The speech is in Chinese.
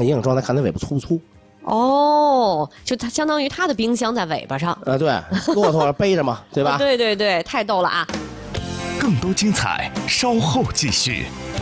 个影影状态，看它尾巴粗不粗。 哦，就它相当于它的冰箱在尾巴上。 对，骆驼背着嘛，对吧？ 对对对，太逗了啊！ 更多精彩，稍后继续。